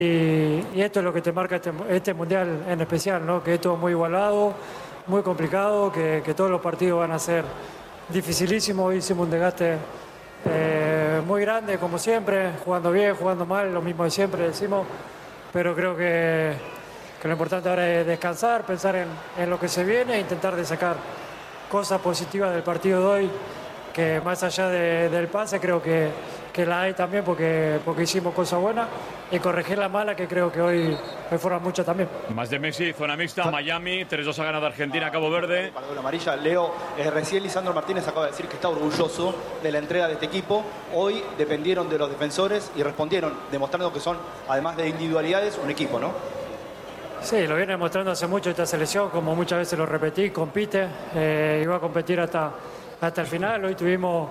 Y esto es lo que te marca este mundial en especial, ¿no? Que esto es muy igualado, muy complicado, que todos los partidos van a ser dificilísimos. Hoy hicimos un desgaste muy grande, como siempre, jugando bien, jugando mal, lo mismo de siempre decimos, pero creo que lo importante ahora es descansar, pensar en lo que se viene e intentar de sacar cosas positivas del partido de hoy, que más allá del pase creo que la hay también porque hicimos cosas buenas, y corregir la mala, que creo que hoy fueron muchas también. Más de Messi, zona mixta, Miami, 3-2 ha ganado Argentina, Cabo Verde. Para la amarilla, Leo, recién Lisandro Martínez acaba de decir que está orgulloso de la entrega de este equipo. Hoy dependieron de los defensores y respondieron, demostrando que son, además de individualidades, un equipo, ¿no? Sí, lo viene demostrando hace mucho esta selección, como muchas veces lo repetí, compite, iba a competir hasta el final. Hoy tuvimos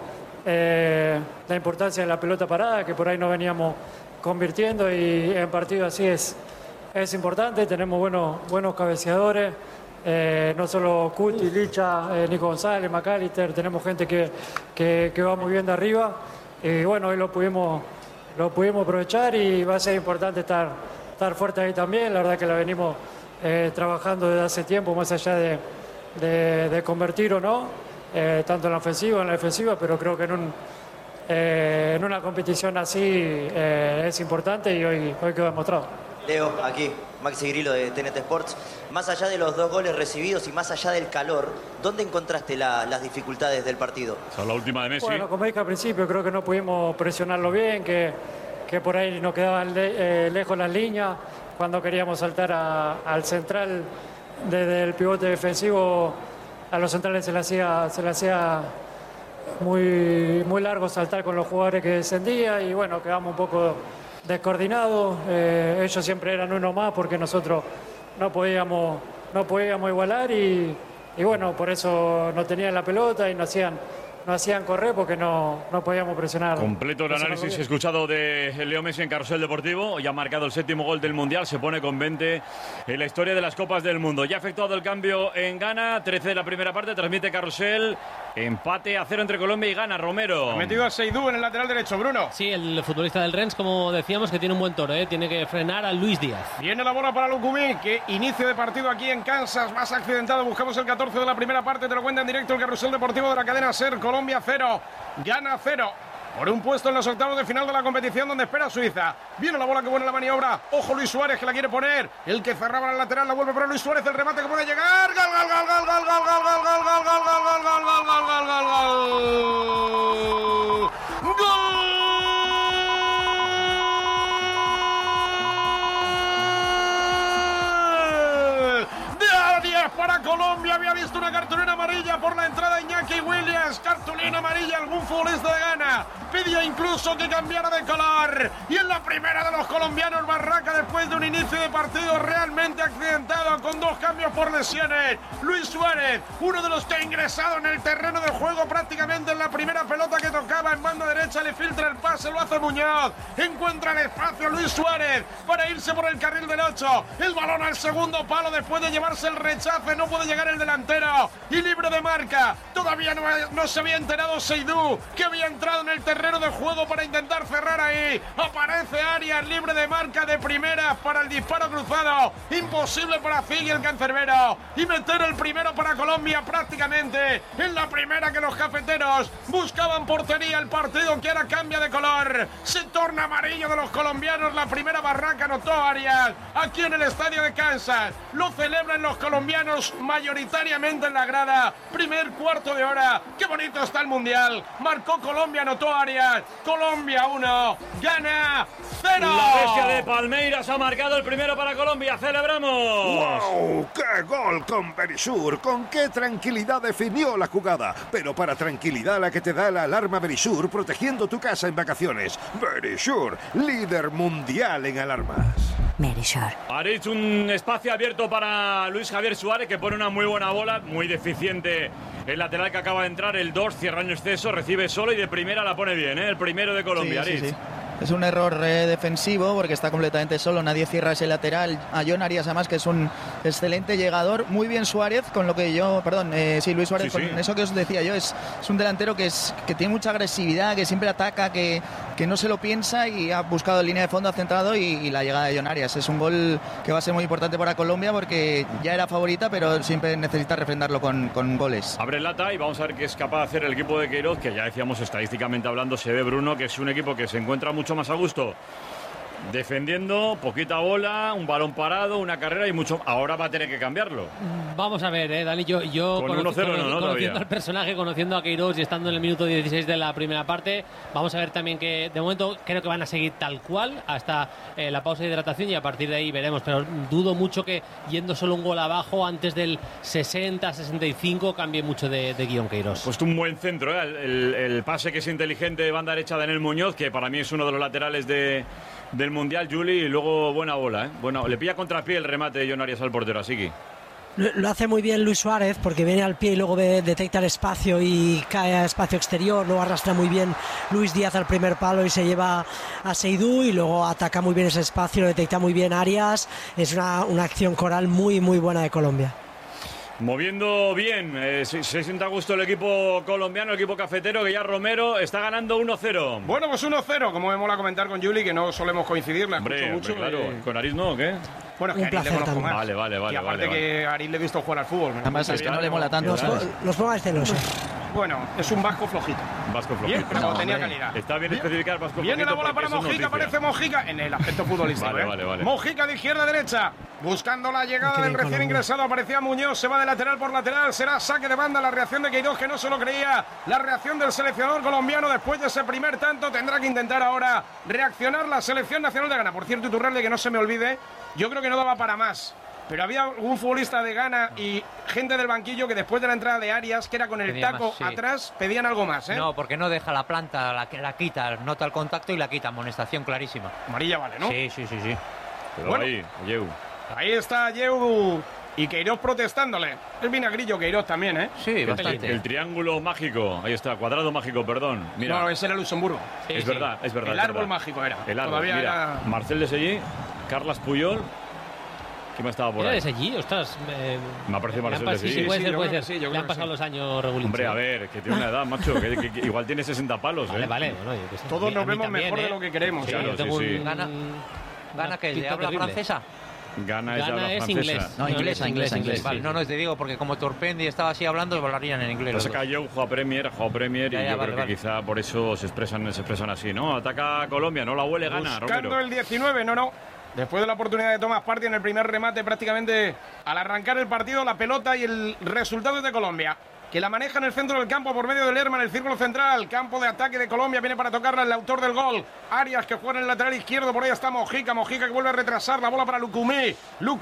la importancia de la pelota parada, que por ahí no veníamos convirtiendo, y en partido así es importante. Tenemos buenos cabeceadores, no solo Cuti, Licha, Nico González, McAllister, tenemos gente que va muy bien de arriba, y bueno, hoy lo pudimos aprovechar, y va a ser importante estar fuerte ahí también. La verdad que la venimos trabajando desde hace tiempo, más allá de convertir o no, tanto en la ofensiva, en la defensiva, pero creo que en una competición así es importante, y hoy quedó demostrado. Leo, aquí, Maxi Grillo de TNT Sports. Más allá de los 2 goles recibidos y más allá del calor, ¿dónde encontraste las dificultades del partido? Esa es la última de Messi. Bueno, como dije al principio, creo que no pudimos presionarlo bien, que por ahí nos quedaban lejos las líneas. Cuando queríamos saltar al central, desde el pivote defensivo, a los centrales se le hacía muy largo saltar con los jugadores que descendían, y bueno, quedamos un poco descoordinados. Ellos siempre eran uno más porque nosotros no podíamos igualar, y bueno, por eso no tenían la pelota y no hacían correr, porque no podíamos presionar. Completo el análisis escuchado de Leo Messi en Carrusel Deportivo. Ya ha marcado el 7º gol del Mundial, se pone con 20 en la historia de las Copas del Mundo. Ya ha efectuado el cambio en Ghana, 13 de la primera parte, transmite Carrusel. Empate a 0 entre Colombia y Ghana. Romero. Ha metido a Seydou en el lateral derecho, Bruno. Sí, el futbolista del Rennes, como decíamos, que tiene un buen toro, tiene que frenar a Luis Díaz. Viene la bola para Lukumi, que inicio de partido aquí en Kansas, más accidentado. Buscamos el 14 de la primera parte, te lo cuenta en directo el Carrusel Deportivo de la cadena SER. Colombia 0, Ghana 0. Por un puesto en los octavos de final de la competición, donde espera Suiza. Viene la bola, que buena la maniobra. Ojo, Luis Suárez, que la quiere poner. El que cerraba la lateral la vuelve para Luis Suárez. El remate que puede llegar. ¡Gol, gol, gol, gol, gol, gol, gol, gol, gol, gol, gol, gol, gol, gol, gol, gol, gol, gol! ¡Gol! Para Colombia, había visto una cartulina amarilla por la entrada de Iñaki Williams. Cartulina amarilla, algún futbolista de Ghana pedía incluso que cambiara de color. Y en la primera de los colombianos, Barraca, después de un inicio de partido realmente accidentado, con 2 cambios por lesiones. Luis Suárez, uno de los que ha ingresado en el terreno de juego prácticamente en la primera pelota que tocaba en banda derecha, le filtra el pase, lo hace Muñoz. Encuentra el espacio Luis Suárez para irse por el carril del 8. El balón al segundo palo después de llevarse el rechazo. No puede llegar el delantero, y libre de marca. Todavía no se había enterado Seydou, que había entrado en el terreno de juego para intentar cerrar ahí. Aparece Arias, libre de marca de primera para el disparo cruzado. Imposible para Figui, el cancerbero, y meter el primero para Colombia prácticamente en la primera, que los cafeteros buscaban portería. El partido que ahora cambia de color, se torna amarillo de los colombianos. La primera Barraca anotó Arias aquí en el estadio de Kansas. Lo celebran los colombianos mayoritariamente en la grada. Primer cuarto de hora. Qué bonito está el Mundial. Marcó Colombia, anotó Arias. Colombia 1, Ghana 0. La bestia de Palmeiras ha marcado el primero para Colombia. ¡Celebramos! ¡Wow! ¡Qué gol con Verisur! ¡Con qué tranquilidad definió la jugada! Pero para tranquilidad la que te da la alarma Verisur, protegiendo tu casa en vacaciones. Verisur, líder mundial en alarmas. Verisur. París, un espacio abierto para Luis Javier Suárez, que pone una muy buena bola, muy deficiente el lateral que acaba de entrar, el 2, cierra en exceso, recibe solo y de primera la pone bien, el primero de Colombia. Sí, sí, sí. Es un error defensivo porque está completamente solo, nadie cierra ese lateral. A John Arias, además, que es un excelente llegador, muy bien Suárez, con lo que yo, Luis Suárez, con eso que os decía yo, es un delantero que tiene mucha agresividad, que siempre ataca, que no se lo piensa y ha buscado línea de fondo, ha centrado y la llegada de Jon Arias. Es un gol que va a ser muy importante para Colombia porque ya era favorita, pero siempre necesita refrendarlo con goles. Abre lata y vamos a ver qué es capaz de hacer el equipo de Queiroz, que ya decíamos estadísticamente hablando, se ve, Bruno, que es un equipo que se encuentra mucho más a gusto defendiendo, poquita bola, un balón parado, una carrera y mucho. Ahora va a tener que cambiarlo. Vamos a ver, Dani, yo con 1-0 conociendo al personaje, conociendo a Queiroz y estando en el minuto 16 de la primera parte, vamos a ver también que de momento creo que van a seguir tal cual hasta la pausa de hidratación y a partir de ahí veremos, pero dudo mucho que yendo solo un gol abajo antes del 60-65 cambie mucho de guión Queiroz. Puesto un buen centro, el pase que es inteligente de banda derecha de Daniel Muñoz, que para mí es uno de los laterales del Mundial, Juli, y luego buena bola, Bueno, le pilla contrapié el remate de Jon Arias al portero, así que lo hace muy bien Luis Suárez porque viene al pie y luego detecta el espacio y cae a espacio exterior, luego arrastra muy bien Luis Díaz al primer palo y se lleva a Seydou y luego ataca muy bien ese espacio, lo detecta muy bien Arias. Es una acción coral muy buena de Colombia. Moviendo bien, se sienta a gusto el equipo colombiano, el equipo cafetero, que ya Romero está ganando 1-0. Bueno, pues 1-0, como me mola comentar con Juli, que no solemos coincidir, la escucho mucho. Claro, ¿con Aris no o qué? Bueno, es que a Aris le conozco más. Vale. Y aparte que a Aris le he visto jugar al fútbol. Además es que no le mola tanto. Los pongáis celosos. Bueno, es un vasco flojito. Bien, pero tenía calidad. Está bien especificar vasco flojito. Viene la bola para Mojica, aparece Mojica en el aspecto futbolístico. Vale. Mojica de izquierda a derecha, buscando la llegada del recién ingresado. Aparecía Muñoz, se va de lateral por lateral. Será saque de banda. La reacción de Queiroz, que no se lo creía. La reacción del seleccionador colombiano después de ese primer tanto. Tendrá que intentar ahora reaccionar la selección nacional de Ghana. Por cierto, Iturralde, que no se me olvide, yo creo que no daba para más. Pero había algún futbolista de Ghana y gente del banquillo que después de la entrada de Arias, que era con el taco atrás, pedían algo más, No, porque no deja la planta, la quita, nota el contacto y la quita. Amonestación clarísima. Amarilla vale, ¿no? Sí. Pero bueno, ahí está Yeu y Queiroz protestándole. Es vinagrillo Queiroz también, Sí, bastante. El triángulo mágico, ahí está, cuadrado mágico, perdón. Mira. No, ese era Luxemburgo. Es verdad. El árbol mágico era. El árbol, todavía mira. era... Marcel Desailly, Carles Puyol. ¿Quién me estaba por ahí? ¿Eres allí? Ostras. Me ha parecido Marcel Desailly. Sí, puede ser. Le han pasado los años regulitos. Hombre, a ver, que tiene una edad, macho, que igual tiene 60 palos. Vale. Bueno, todos nos vemos mejor de lo que queremos. Claro, sí. ¿Gana que ¿Le habla francesa? Ghana es francesa. Inglés. No, inglés. Vale, no, te digo, porque como Torpendi estaba así hablando, hablarían en inglés. Se cayó, jugó a Premier y yo creo que quizá por eso se expresan así, ¿no? Ataca a Colombia, no la huele, gana, buscando Romero. el 19, no. Después de la oportunidad de Thomas Partey en el primer remate, prácticamente al arrancar el partido, la pelota y el resultado es de Colombia, que la maneja en el centro del campo por medio de Lerma en el círculo central. Campo de ataque de Colombia, viene para tocarla el autor del gol, Arias, que juega en el lateral izquierdo. Por ahí está Mojica que vuelve a retrasar la bola para Lucumí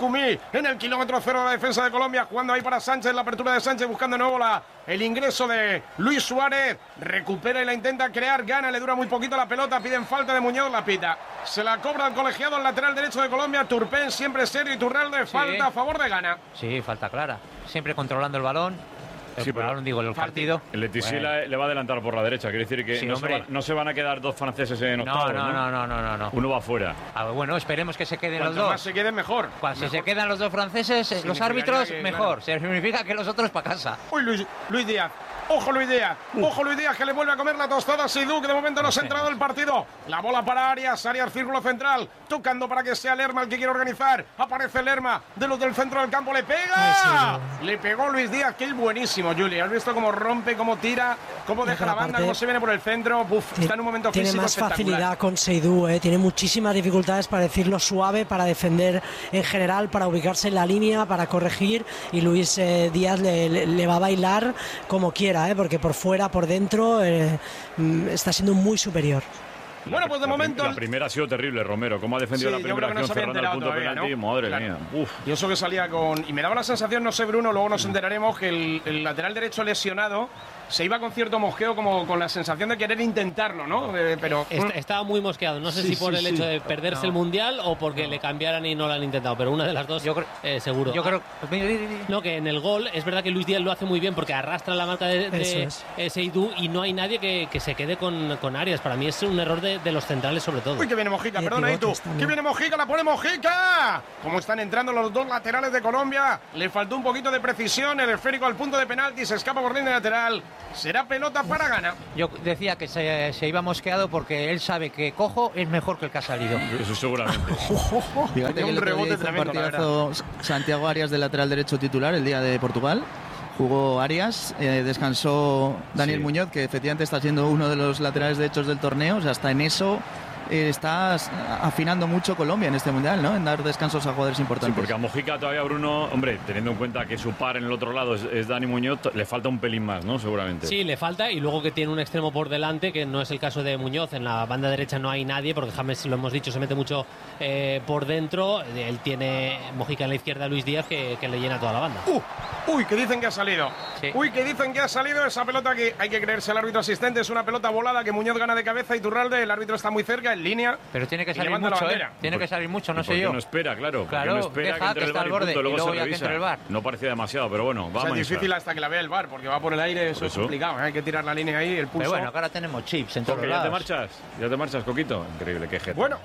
en el kilómetro cero de la defensa de Colombia, jugando ahí para Sánchez, la apertura de Sánchez, buscando de nuevo el ingreso de Luis Suárez. Recupera y la intenta crear, Ghana, le dura muy poquito la pelota, piden falta de Muñoz, la pita. Se la cobra el colegiado al lateral derecho de Colombia, Turpin siempre serio, y Iturralde, falta a favor de Ghana. Sí, falta clara, siempre controlando el balón. Sí, pero el partido. El Letici le va a adelantar por la derecha. Quiere decir que no se van a quedar dos franceses en octavos. No. Uno va fuera. Bueno, esperemos que se queden los dos. Cuanto más se queden, mejor. Si se quedan los dos franceses, los árbitros, mejor. Claro. Significa que los otros para casa. Uy, Luis Díaz. Ojo Luis Díaz, que le vuelve a comer la tostada a Seydou, que de momento no se ha entrado el partido. La bola para Arias círculo central, tocando para que sea Lerma el que quiere organizar. Aparece Lerma de los del centro del campo, le pega. Le pegó Luis Díaz, que es buenísimo, Juli. ¿Has visto cómo rompe, cómo tira, cómo deja la banda, cómo se viene por el centro? Está en un momento físico tiene más espectacular. facilidad con Seydou, tiene muchísimas dificultades para decirlo suave, para defender en general, para ubicarse en la línea, para corregir, y Luis Díaz le va a bailar como quiera, porque por fuera, por dentro, está siendo muy superior. Bueno, pues de momento... La primera ha sido terrible, Romero. ¿Cómo ha defendido la primera acción cerrando el punto penalti? Madre mía. Y eso que salía con... Y me daba la sensación, no sé, Bruno, luego nos enteraremos, que el lateral derecho lesionado se iba con cierto mosqueo, como con la sensación de querer intentarlo, ¿no? Pero estaba muy mosqueado. No sé si por el hecho de perderse el Mundial o porque le cambiaran y no lo han intentado, pero una de las dos seguro. Yo creo... No, que en el gol es verdad que Luis Díaz lo hace muy bien porque arrastra la marca de Seydou y no hay nadie que se quede con Arias. Para mí es un error de los centrales sobre todo. Uy, que viene Mojica, perdona, Itu. Que viene Mojica, la pone Mojica. Como están entrando los dos laterales de Colombia, le faltó un poquito de precisión, el esférico al punto de penalti, se escapa por línea lateral. Será pelota para Ghana. Yo decía que se iba mosqueado porque él sabe que Cojo es mejor que el que ha salido. Eso seguramente. Fíjate que el rebote tremendo, partidazo Santiago Arias de lateral derecho titular el día de Portugal. Jugó Arias, descansó Daniel Muñoz, que efectivamente está siendo uno de los laterales derechos del torneo. O sea, hasta en eso está afinando mucho Colombia en este Mundial, ¿no? En dar descansos a jugadores importantes. Sí, porque a Mojica todavía, Bruno, hombre, teniendo en cuenta que su par en el otro lado es Dani Muñoz, le falta un pelín más, ¿no? Seguramente. Sí, le falta, y luego que tiene un extremo por delante, que no es el caso de Muñoz. En la banda derecha no hay nadie, porque James, lo hemos dicho, se mete mucho por dentro. Él tiene Mojica en la izquierda, Luis Díaz, que le llena toda la banda. Uy, que dicen que ha salido. Sí. Uy, que dicen que ha salido esa pelota que hay que creerse al árbitro asistente. Es una pelota volada que Muñoz gana de cabeza y Iturralde, el árbitro está muy cerca, en línea. Pero tiene que salir mucho, Tiene que salir mucho, no sé yo. No espera, claro. Claro, no espera deja que entre que el está VAR al borde y luego ya se que entre el revisa. VAR. No parecía demasiado, pero bueno, vamos. O sea, es difícil hasta que la vea el VAR, porque va por el aire, eso es complicado. Hay que tirar la línea ahí, el pulso. Pero bueno, que ahora tenemos chips en todos ¿Ya lados. te marchas? ¿Ya te marchas, Coquito? Increíble, qué jeta. Bueno,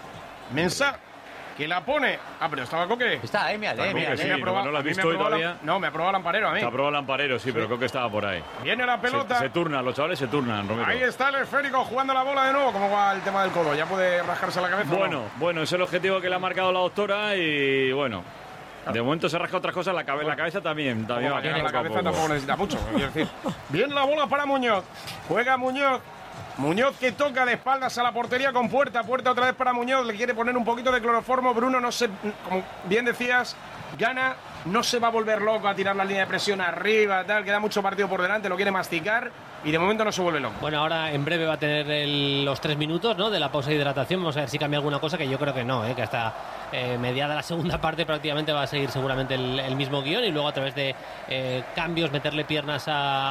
Mensah, que la pone. Ah, pero estaba Coque. Está, mírale. Sí, no lo has visto hoy todavía. No, me ha probado Lamparero a mí. Te ha probado Lamparero, sí, pero Coque estaba por ahí. Viene la pelota. Se turnan, los chavales se turnan, Romero. Ahí está el esférico jugando la bola de nuevo. ¿Cómo va el tema del codo? ¿Ya puede rascarse la cabeza? Bueno, es el objetivo que le ha marcado la doctora y bueno. De momento se rasca otras cosas, la cabeza también. La cabeza tampoco necesita mucho, quiero decir. Bien la bola para Muñoz. Juega Muñoz. Muñoz que toca de espaldas a la portería con Puerta otra vez para Muñoz, le quiere poner un poquito de cloroformo. Bruno, no sé, como bien decías, Ghana no se va a volver loco a tirar la línea de presión arriba, tal, queda mucho partido por delante, lo quiere masticar y de momento no se vuelve loco. Bueno, ahora en breve va a tener los 3 minutos, ¿no?, de la pausa de hidratación. Vamos a ver si cambia alguna cosa, que yo creo que no, que hasta mediada la segunda parte prácticamente va a seguir seguramente el mismo guión, y luego a través de cambios, meterle piernas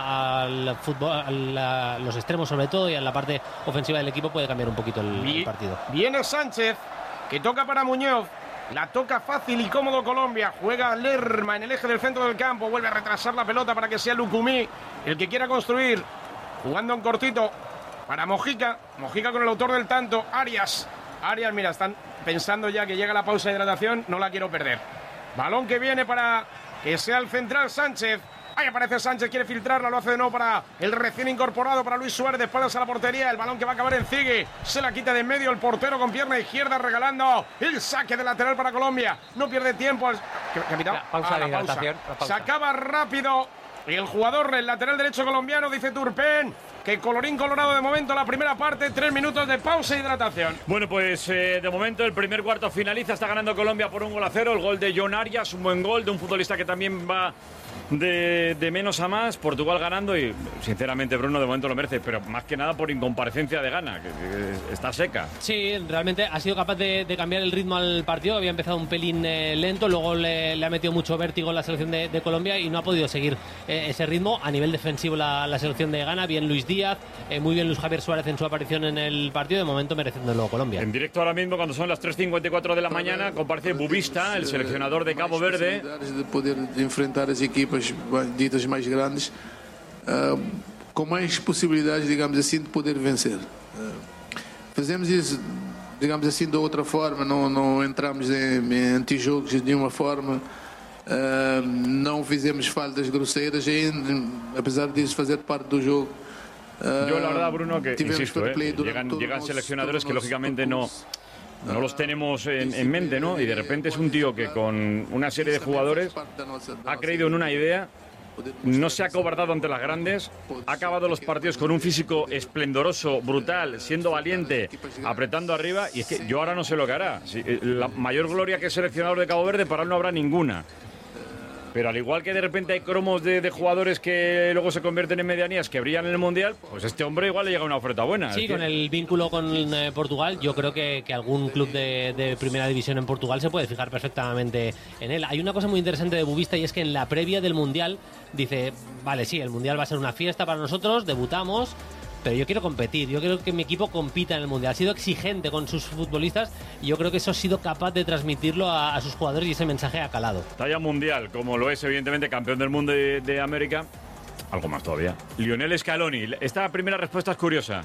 al fútbol, a los extremos sobre todo, y a la parte ofensiva del equipo puede cambiar un poquito el partido. Viene Sánchez, que toca para Muñoz. La toca fácil y cómodo Colombia. Juega Lerma en el eje del centro del campo. Vuelve a retrasar la pelota para que sea Lucumí el que quiera construir. Jugando en cortito para Mojica. Mojica con el autor del tanto, Arias. Arias, mira, están pensando ya que llega la pausa de hidratación. No la quiero perder. Balón que viene para que sea el central Sánchez. Ahí aparece Sánchez, quiere filtrarla, lo hace de nuevo para el recién incorporado, para Luis Suárez, de espaldas a la portería, el balón que va a acabar en Ziggy, se la quita de en medio el portero con pierna izquierda, regalando el saque de lateral para Colombia. No pierde tiempo. Pausa de hidratación. Se acaba rápido y el jugador, el lateral derecho colombiano, dice Turpin, que colorín colorado de momento la primera parte, 3 minutos de pausa e hidratación. Bueno, pues de momento el primer cuarto finaliza, está ganando Colombia por 1-0, el gol de John Arias, un buen gol de un futbolista que también va de menos a más. Portugal ganando y sinceramente Bruno de momento lo merece, pero más que nada por incomparecencia de Ghana, que está seca. Sí, realmente ha sido capaz de cambiar el ritmo al partido. Había empezado un pelín lento, luego le ha metido mucho vértigo en la selección de Colombia y no ha podido seguir ese ritmo. A nivel defensivo la selección de Ghana, bien Luis Díaz, muy bien Luis Javier Suárez en su aparición en el partido, de momento mereciéndolo Colombia. En directo ahora mismo, cuando son las 3:54 de la mañana, comparece Bubista, el seleccionador de Cabo Verde. De poder enfrentar as equipas ditas mais grandes com mais possibilidades, digamos assim, de poder vencer. Fazemos isso, digamos assim, de outra forma, não entramos em antijogos de nenhuma forma, não fizemos faltas grosseiras, apesar disso fazer parte do jogo. Yo la verdad, Bruno, que insisto, llegan seleccionadores que lógicamente no los tenemos en mente, ¿no? Y de repente es un tío que con una serie de jugadores ha creído en una idea, no se ha acobardado ante las grandes, ha acabado los partidos con un físico esplendoroso, brutal, siendo valiente, apretando arriba, y es que yo ahora no sé lo que hará. La mayor gloria que es seleccionador de Cabo Verde, para él no habrá ninguna. pero al igual que de repente hay cromos de jugadores que luego se convierten en medianías que brillan en el Mundial, pues este hombre igual le llega una oferta buena. Sí, con el vínculo con Portugal, yo creo que algún club de primera división en Portugal se puede fijar perfectamente en él. Hay una cosa muy interesante de Bubista y es que en la previa del Mundial dice, vale, sí, el Mundial va a ser una fiesta para nosotros, debutamos, pero yo quiero competir, yo quiero que mi equipo compita en el Mundial. Ha sido exigente con sus futbolistas y yo creo que eso ha sido capaz de transmitirlo a sus jugadores y ese mensaje ha calado. Talla mundial, como lo es evidentemente campeón del mundo de América. Algo más todavía. Lionel Scaloni. Esta primera respuesta es curiosa.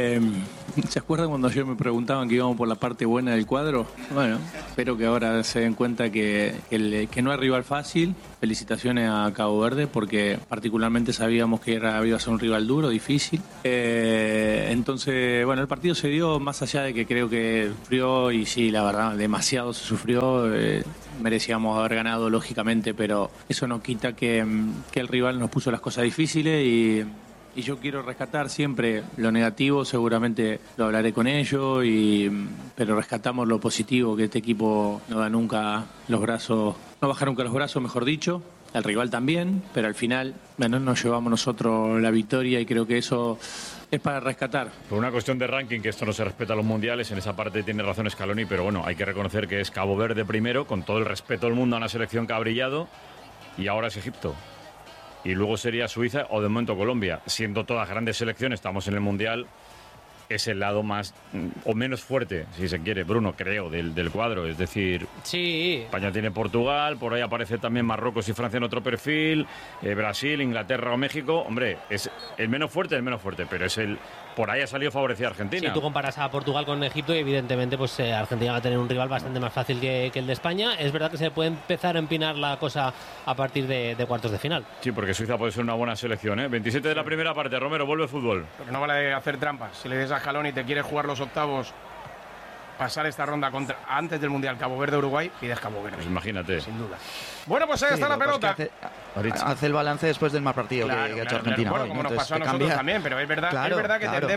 ¿Se acuerdan cuando ayer me preguntaban que íbamos por la parte buena del cuadro? Bueno, espero que ahora se den cuenta que no es rival fácil. Felicitaciones a Cabo Verde porque particularmente sabíamos que iba a ser un rival duro, difícil. Entonces, bueno, el partido se dio más allá de que creo que sufrió y sí, la verdad, demasiado se sufrió. Merecíamos haber ganado, lógicamente, pero eso no quita que el rival nos puso las cosas difíciles y yo quiero rescatar siempre lo negativo, seguramente lo hablaré con ellos, pero rescatamos lo positivo, que este equipo no da nunca los brazos, no baja nunca los brazos, mejor dicho, el rival también, pero al final, bueno, nos llevamos nosotros la victoria y creo que eso es para rescatar. Por una cuestión de ranking, que esto no se respeta a los mundiales, en esa parte tiene razón Scaloni, pero bueno, hay que reconocer que es Cabo Verde primero, con todo el respeto del mundo a una selección que ha brillado, y ahora es Egipto. Y luego sería Suiza o de momento Colombia. Siendo todas grandes selecciones, estamos en el Mundial, es el lado más o menos fuerte, si se quiere, Bruno, creo, del cuadro. Es decir, sí, España tiene Portugal, por ahí aparece también Marruecos y Francia en otro perfil, Brasil, Inglaterra o México. Hombre, es el menos fuerte, pero es el... Por ahí ha salido favorecida Argentina. Si tú comparas a Portugal con Egipto y evidentemente pues Argentina va a tener un rival bastante más fácil que el de España. Es verdad que se puede empezar a empinar la cosa a partir de cuartos de final. Sí, porque Suiza puede ser una buena selección, ¿eh? 27 de la primera parte, Romero, vuelve el fútbol. Pero no vale hacer trampas. Si le des a Scaloni y te quieres jugar los octavos, pasar esta ronda antes del Mundial Cabo Verde-Uruguay, pides Cabo Verde. Pues imagínate. Sin duda. Bueno, pues ahí está la pelota. Hace el balance después del mal partido que ha hecho Argentina. Bueno, como nos pasó a nosotros también, pero es verdad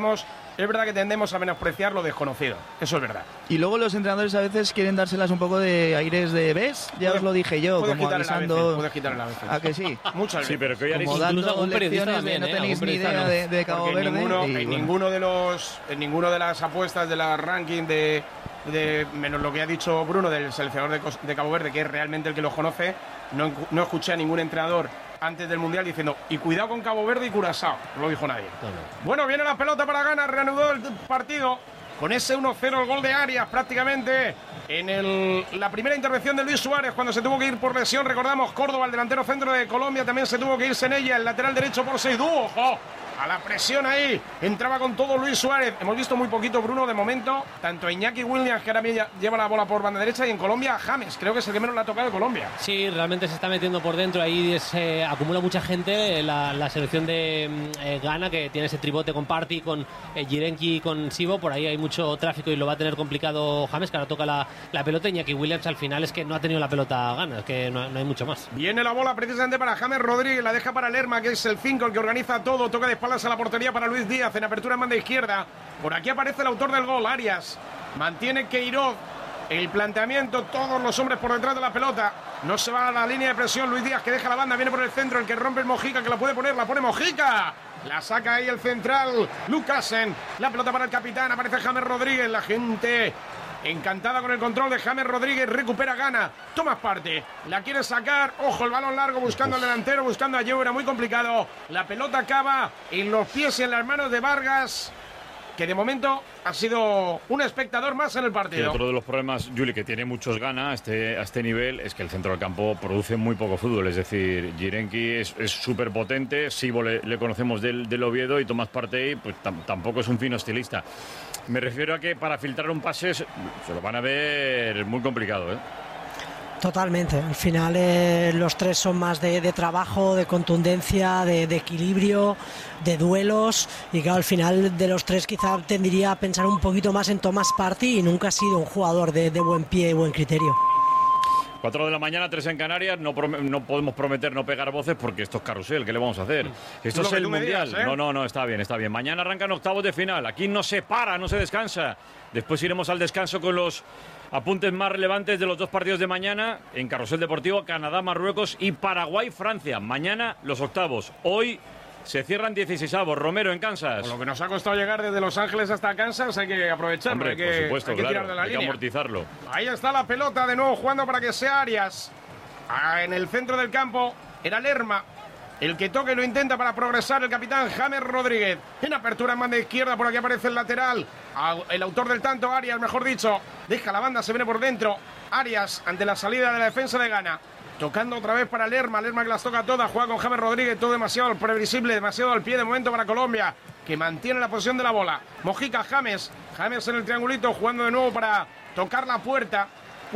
que tendemos a menospreciar lo desconocido. Eso es verdad. Y luego los entrenadores a veces quieren dárselas un poco de aires de ¿ves? Ya os lo dije yo, como avisando. Puedes quitarle la vez. ¿A que sí? Muchas veces. Sí, pero que hoy como dando lecciones de no tenéis ni idea de Cabo Verde. En ninguno de las apuestas de la ranking de menos lo que ha dicho Bruno del seleccionador de Cabo Verde, que es realmente el que los conoce, no escuché a ningún entrenador antes del Mundial diciendo y cuidado con Cabo Verde y Curazao, no lo dijo nadie. Bueno, viene la pelota para Ghana, reanudó el partido con ese 1-0, el gol de Arias prácticamente en la primera intervención de Luis Suárez cuando se tuvo que ir por lesión. Recordamos, Córdoba, el delantero centro de Colombia, también se tuvo que irse en ella, el lateral derecho por Seydou. ¡Ojo! A la presión ahí, entraba con todo Luis Suárez. Hemos visto muy poquito, Bruno, de momento, tanto a Iñaki Williams, que ahora lleva la bola por banda derecha, y en Colombia a James, creo que es el que menos le ha tocado de Colombia. Sí, realmente se está metiendo por dentro, ahí se acumula mucha gente, la selección de Ghana, que tiene ese tribote con Partey, con Jirenki y con Sibo, por ahí hay mucho tráfico y lo va a tener complicado James, que ahora toca la pelota. Iñaki Williams al final es que no ha tenido la pelota Ghana, es que no hay mucho más. Viene la bola precisamente para James Rodríguez, la deja para Lerma, que es el 5, el que organiza todo, toca de espaldas a la portería para Luis Díaz, en apertura en banda izquierda. Por aquí aparece el autor del gol, Arias. Mantiene Queiroz el planteamiento, todos los hombres por detrás de la pelota. No se va a la línea de presión, Luis Díaz que deja la banda, viene por el centro, el que rompe el Mojica, que la puede poner, la pone Mojica. La saca ahí el central, Lucasen. La pelota para el capitán, aparece James Rodríguez, la gente encantada con el control de James Rodríguez, recupera Ghana, Tomás Partey, la quiere sacar, ojo el balón largo buscando al delantero, buscando a Joe, era muy complicado, la pelota acaba en los pies y en las manos de Vargas, que de momento ha sido un espectador más en el partido. Y otro de los problemas, Juli, que tiene muchos Ghana a este nivel, es que el centro del campo produce muy poco fútbol. Es decir, Jirenki es súper potente, Sibo le conocemos del Oviedo, y Tomás Partey pues tampoco es un fino estilista. Me refiero a que para filtrar un pase se lo van a ver muy complicado, ¿eh? Totalmente. Al final los tres son más de trabajo, de contundencia, de equilibrio, de duelos. Y claro, al final de los tres quizá tendería a pensar un poquito más en Tomás Partey, y nunca ha sido un jugador de buen pie y buen criterio. 4 de la mañana, 3 en Canarias. No podemos prometer no pegar voces porque esto es carrusel. ¿Qué le vamos a hacer? Esto es el Mundial. Digas, ¿eh? No, está bien. Mañana arrancan octavos de final. Aquí no se para, no se descansa. Después iremos al descanso con los apuntes más relevantes de los 2 partidos de mañana en Carrusel Deportivo: Canadá, Marruecos y Paraguay, Francia. Mañana los octavos. Hoy se cierran 16avos. Romero en Kansas. Con lo que nos ha costado llegar desde Los Ángeles hasta Kansas, hay que aprovecharlo. Hombre, hay que, por supuesto, hay que claro, tirar de la hay línea. que amortizarlo. Ahí está la pelota de nuevo jugando para que sea Arias. En el centro del campo era Lerma el que toque y lo intenta para progresar el capitán James Rodríguez. En apertura en banda izquierda, por aquí aparece el lateral. El autor del tanto, Arias, mejor dicho. Deja la banda, se viene por dentro. Arias ante la salida de la defensa de Ghana. Tocando otra vez para Lerma que las toca todas. Juega con James Rodríguez, todo demasiado previsible, demasiado al pie de momento para Colombia, que mantiene la posición de la bola. Mojica, James en el triangulito, jugando de nuevo para tocar la puerta.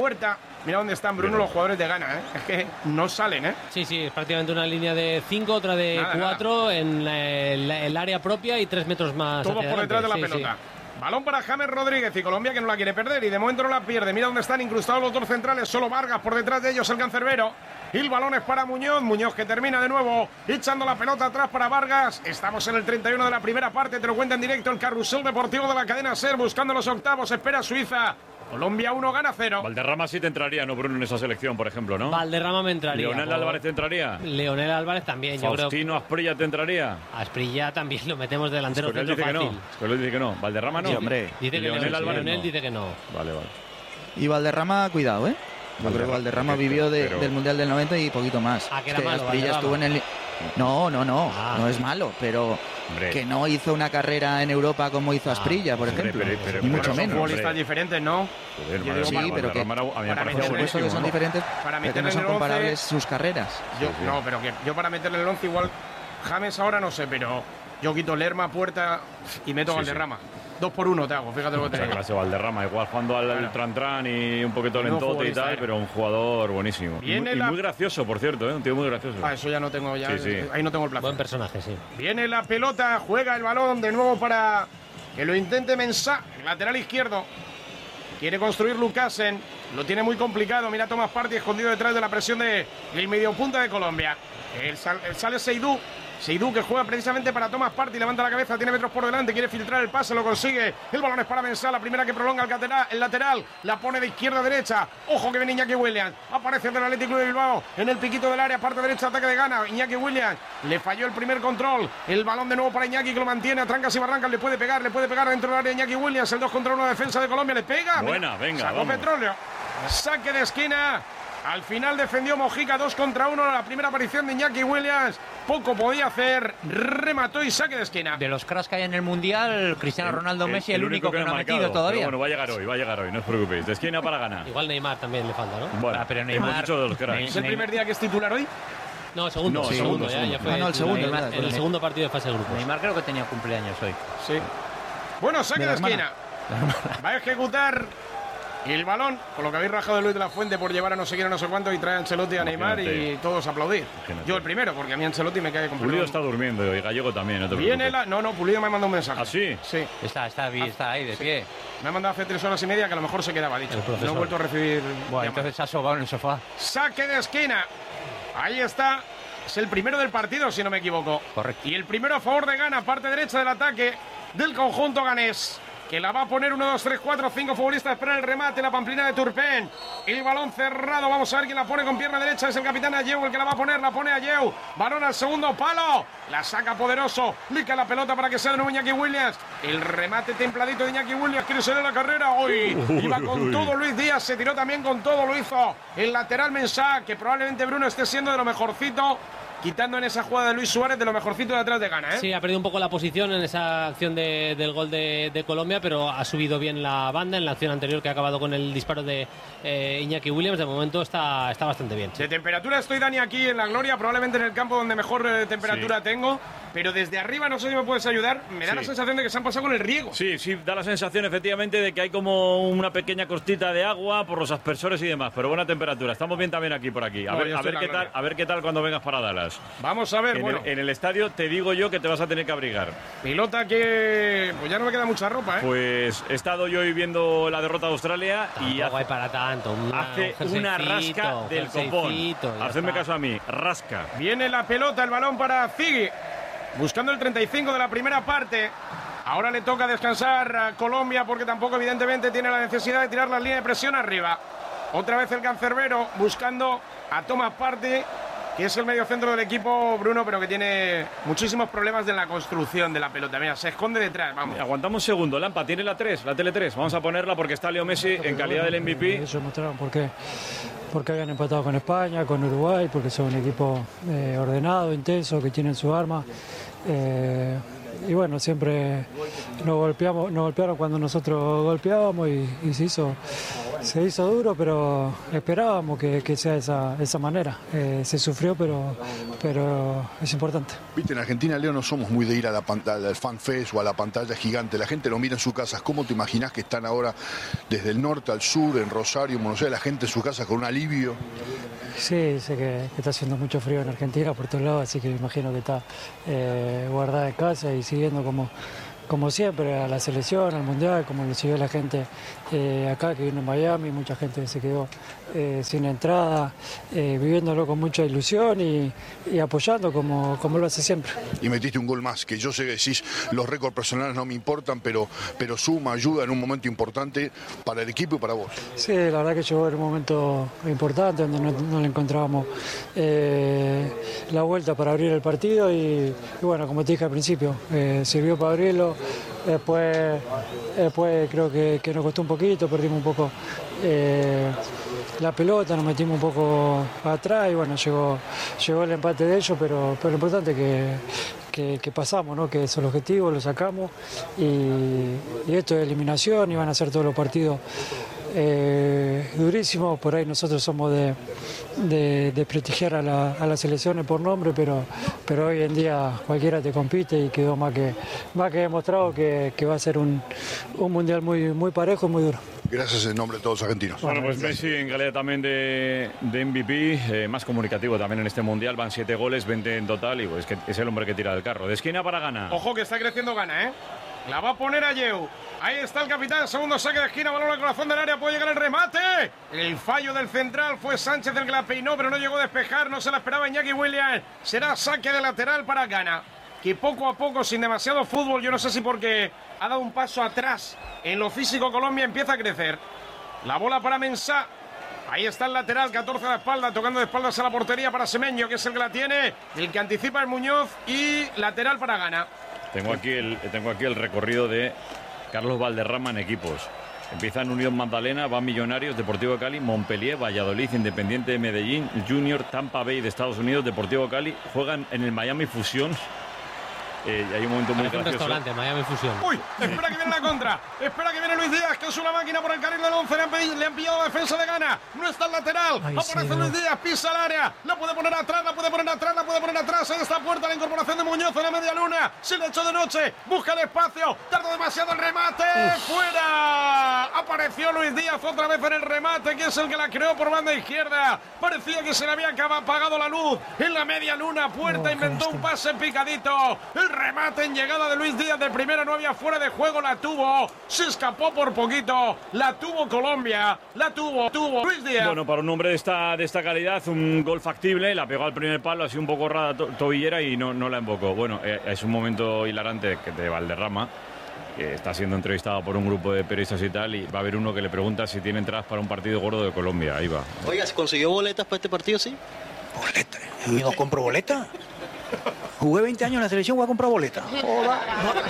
Mira dónde están, Bruno, los jugadores de Ghana, ¿eh? Es que no salen, ¿eh? Sí, es prácticamente una línea de 5, otra de 4 en el área propia y 3 metros más. Todos por detrás de la pelota. Balón para James Rodríguez y Colombia, que no la quiere perder y de momento no la pierde. Mira dónde están incrustados los 2 centrales, solo Vargas por detrás de ellos, el cancerbero. Y el balón es para Muñoz que termina de nuevo echando la pelota atrás para Vargas. Estamos en el 31 de la primera parte, te lo cuenta en directo el Carrusel Deportivo de la cadena SER, buscando los octavos, espera Suiza. Colombia 1, Ghana 0. Valderrama sí te entraría, ¿no, Bruno, en esa selección, por ejemplo, no? Valderrama me entraría. ¿Leonel Álvarez te entraría? Leonel Álvarez también, yo creo. ¿Faustino Asprilla te entraría? Asprilla también lo metemos delantero centro dice fácil. Que no. Dice que no. ¿Valderrama no? Sí, hombre. Dice que Leonel Álvarez Leonel no. dice que no. Vale. Y Valderrama, cuidado, ¿eh? Yo creo que Valderrama vivió del Mundial del 90 y poquito más. Que era malo, Asprilla estuvo en el... No es malo, pero hombre, que no hizo una carrera en Europa como hizo Asprilla, por ejemplo, ni mucho menos. Son futbolistas diferentes, ¿no? Joder, sí, pero que por supuesto que son diferentes, pero que no son comparables sus carreras. No, pero que yo para meterle el 11 igual James ahora no sé, pero yo quito Lerma, Puerta y meto Valderrama. 2 por 1 te hago, fíjate lo que te digo. Clase Valderrama, igual jugando al tran y un poquito lentote y tal, pero un jugador buenísimo. Y muy gracioso, por cierto, un tío muy gracioso. Eso ya no tengo, ahí no tengo el placer. Buen personaje, sí. Viene la pelota, juega el balón de nuevo para que lo intente Mensah, lateral izquierdo. Quiere construir Lucasen, lo tiene muy complicado. Mira Tomás Partey escondido detrás de la presión del mediopunta de Colombia. Sale Seydou, que juega precisamente para Tomás Partey, levanta la cabeza, tiene metros por delante, quiere filtrar el pase, lo consigue. El balón es para Mensah, la primera que prolonga el lateral, la pone de izquierda a derecha. Ojo que viene Iñaki Williams, aparece del Athletic Club de Bilbao en el piquito del área, parte derecha, ataque de Ghana. Iñaki Williams le falló el primer control, el balón de nuevo para Iñaki, que lo mantiene a trancas y barrancas, le puede pegar dentro del área Iñaki Williams, el 2 contra 1 defensa de Colombia, le pega. Buena, venga, sacó Petróleo, saque de esquina. Al final defendió Mojica, 2 contra 1, la primera aparición de Iñaki Williams. Poco podía hacer, remató y saque de esquina. De los cracks que hay en el Mundial, Cristiano Ronaldo, Messi, el único que no ha metido todavía. Pero bueno, va a llegar hoy, no os preocupéis. De esquina para ganar. Igual Neymar también le falta, ¿no? Bueno, pero Neymar, hemos dicho de los cracks. ¿Es el primer día que es titular hoy? No, el segundo. Ya fue. el segundo. En el segundo partido de fase de grupos. Neymar creo que tenía cumpleaños hoy. Sí. Bueno, saque de esquina. Va a ejecutar el balón, con lo que habéis rajado de Luis de la Fuente por llevar a no sé quién, a no sé cuánto, y trae a Ancelotti a Neymar y todos aplaudir. Yo el primero, porque a mí Ancelotti me cae completamente. Pulido está durmiendo y Gallego también. No, viene no, Pulido me ha mandado un mensaje. ¿Ah, sí? Sí. Está ahí de pie. Me ha mandado hace 3 horas y media que a lo mejor se quedaba, dicho. No he vuelto a recibir. Bueno, entonces se ha sobado en el sofá. Saque de esquina. Ahí está. Es el primero del partido, si no me equivoco. Correcto. Y el primero a favor de Ghana, parte derecha del ataque del conjunto ganés, que la va a poner 1, 2, 3, 4, 5 futbolistas. Espera el remate, la pamplina de Turpin. El balón cerrado, vamos a ver quién la pone con pierna derecha. Es el capitán Ayeu el que la va a poner, la pone Ayeu. Balón al segundo palo, la saca poderoso, lica la pelota para que sea de nuevo Iñaki Williams. El remate templadito de Iñaki Williams, quiere ser en la carrera hoy. Iba con todo Luis Díaz, se tiró también con todo, lo hizo el lateral Mensah, que probablemente Bruno esté siendo de lo mejorcito, quitando en esa jugada de Luis Suárez, de lo mejorcito de atrás de Ghana, ¿eh? Sí, ha perdido un poco la posición en esa acción del gol de Colombia, pero ha subido bien la banda en la acción anterior, que ha acabado con el disparo de Iñaki Williams. De momento está bastante bien. De temperatura estoy, Dani, aquí en La Gloria, probablemente en el campo donde mejor temperatura tengo, pero desde arriba, no sé si me puedes ayudar, me da la sensación de que se han pasado con el riego. Sí, da la sensación efectivamente de que hay como una pequeña costita de agua por los aspersores y demás, pero buena temperatura. Estamos bien también por aquí. A ver qué tal cuando vengas para Dallas. dudas. Vamos a ver, En el estadio te digo yo que te vas a tener que abrigar. Pilota que... Pues ya no me queda mucha ropa, ¿eh? Pues he estado yo hoy viendo la derrota de Australia y hay para tanto. Hace una rasca del copón. Hacedme caso a mí, rasca. Viene la pelota, el balón para Ziggy, buscando el 35 de la primera parte. Ahora le toca descansar a Colombia porque tampoco evidentemente tiene la necesidad de tirar la línea de presión arriba. Otra vez el cancerbero buscando a Thomas Partey, que es el mediocentro del equipo, Bruno, pero que tiene muchísimos problemas en la construcción de la pelota. Mira, se esconde detrás, vamos. Aguantamos un segundo, Lampa, tiene la 3, la tele 3. Vamos a ponerla porque está Leo Messi en calidad del MVP. Ellos mostraron porque habían empatado con España, con Uruguay, porque son un equipo ordenado, intenso, que tienen su arma. Y bueno, siempre nos golpearon cuando nosotros golpeábamos y se hizo duro, pero esperábamos que sea esa manera. Se sufrió, pero es importante. Viste, en Argentina, Leo, no somos muy de ir a la pantalla, al FanFest o a la pantalla gigante. La gente lo mira en sus casas. ¿Cómo te imaginás que están ahora desde el norte al sur, en Rosario, en Buenos Aires, la gente en sus casas con un alivio? Sí, sé que está haciendo mucho frío en Argentina por todos lados, así que me imagino que está guardada en casa y siguiendo como siempre a la selección, al Mundial, como lo siguió la gente acá que vino en Miami. Mucha gente se quedó sin entrada, viviéndolo con mucha ilusión y apoyando como lo hace siempre. Y metiste un gol más, que yo sé que decís los récords personales no me importan, pero suma, ayuda en un momento importante para el equipo y para vos. Sí, la verdad que llegó en un momento importante donde no le encontrábamos la vuelta para abrir el partido y bueno, como te dije al principio, sirvió para abrirlo. Después creo que nos costó un poquito, perdimos un poco la pelota, nos metimos un poco atrás y bueno, llegó el empate de ellos, pero lo importante es que pasamos, ¿no? Que es el objetivo, lo sacamos y esto es eliminación y van a ser todos los partidos durísimos. Por ahí nosotros somos de desprestigiar a las selecciones por nombre, pero hoy en día cualquiera te compite y quedó más que demostrado que va a ser un mundial muy parejo y muy duro. Gracias en nombre de todos los argentinos. Bueno, pues Messi en calidad también de MVP, más comunicativo también en este mundial, van 7 goles, 20 en total y pues que es el hombre que tira del carro. De esquina para Ghana. Ojo que está creciendo Ghana, ¿eh? La va a poner a Yeu. Ahí está el capitán, segundo saque de esquina, balón al corazón del área, puede llegar el remate. El fallo del central fue Sánchez el que la peinó, pero no llegó a despejar, no se la esperaba Iñaki Williams. Será saque de lateral para Ghana, que poco a poco, sin demasiado fútbol, yo no sé si porque ha dado un paso atrás en lo físico Colombia, empieza a crecer. La bola para Mensah. Ahí está el lateral, 14 a la espalda, tocando de espaldas a la portería para Semenyo, que es el que la tiene, el que anticipa el Muñoz, y lateral para Ghana. Tengo aquí el recorrido de Carlos Valderrama en equipos. Empieza en Unión Magdalena, va Millonarios, Deportivo Cali, Montpellier, Valladolid, Independiente de Medellín, Junior, Tampa Bay de Estados Unidos, Deportivo Cali. Juegan en el Miami Fusión. Hay un momento muy gracioso. Un restaurante, Miami Fusión. Uy, espera que viene la contra. Espera que viene Luis Díaz, que es una máquina por el carril del 11. Le han pillado la defensa de Ghana. No está el lateral. Aparece Luis Díaz, pisa el área. La puede poner atrás, la puede poner atrás. Ahí está Puerta, la incorporación de Muñoz en la media luna. Se le echó de noche. Busca el espacio. Tarda demasiado el remate. ¡Fuera! Apareció Luis Díaz otra vez en el remate, que es el que la creó por banda izquierda. Parecía que se le había apagado la luz. En la media luna, Puerta inventó un pase picadito. El remate en llegada de Luis Díaz de primera, no había fuera de juego, la tuvo, se escapó por poquito, la tuvo Colombia, la tuvo Luis Díaz. Bueno, para un hombre de esta calidad, un gol factible, la pegó al primer palo, así un poco rara tobillera y no la embocó. Bueno, es un momento hilarante de Valderrama, que está siendo entrevistado por un grupo de periodistas y tal, y va a haber uno que le pregunta si tiene entradas para un partido gordo de Colombia. Ahí va. Oiga, ¿se consiguió boletas para este partido, sí? ¿Boletas? ¿Y no compro boletas? Jugué 20 años en la selección, voy a comprar boleta. Joda.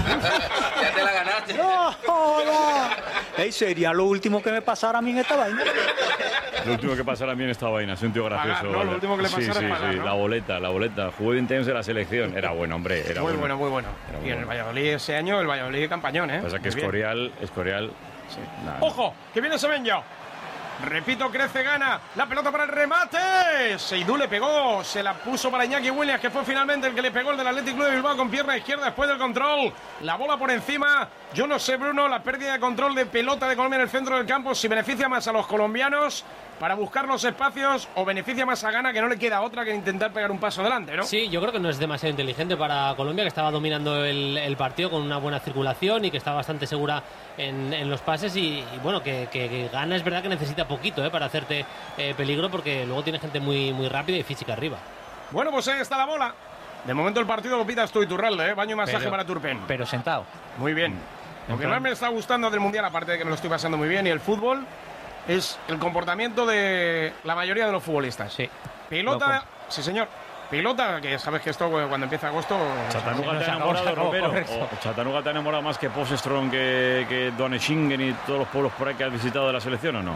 Ya te la ganaste. No, joda. Ey, sería lo último que me pasara a mí en esta vaina. Lo último que pasara a mí en esta vaina, es un tío gracioso. Pagar, ¿no? Lo último que le pasara es pagar, sí, ¿no? la boleta. Jugué 20 años en la selección. Era bueno, hombre, era muy bueno. Muy bueno. Y en el Valladolid ese año, el Valladolid campañón, ¿eh? Pasa que Escorial. Sí, nada. ¡Ojo! ¡Que viene Semenyo! Repito, crece Ghana. La pelota para el remate. Seydou le pegó. Se la puso para Iñaki Williams, que fue finalmente el que le pegó el del Athletic Club de Bilbao con pierna izquierda después del control. La bola por encima. Yo no sé, Bruno, la pérdida de control de pelota de Colombia en el centro del campo si beneficia más a los colombianos para buscar los espacios, o beneficia más a Ghana, que no le queda otra que intentar pegar un paso adelante, ¿no? Sí, yo creo que no es demasiado inteligente para Colombia, que estaba dominando el partido con una buena circulación y que está bastante segura en los pases y bueno, que Ghana es verdad que necesita poquito para hacerte peligro, porque luego tiene gente muy, muy rápida y física arriba. Bueno, pues ahí está la bola. De momento el partido lo pitas tú, Iturralde, baño y masaje para Turpen. Pero sentado. Muy bien. Lo que más me está gustando del Mundial, aparte de que me lo estoy pasando muy bien, y el fútbol, es el comportamiento de la mayoría de los futbolistas. Sí. Pelota, sí señor. Pelota, que sabes que esto cuando empieza agosto... ¿Chattanooga te ha enamorado, Romero? ¿O Chattanooga te ha enamorado más que Poststrom, que Doneschingen y todos los pueblos por ahí que has visitado de la selección o no?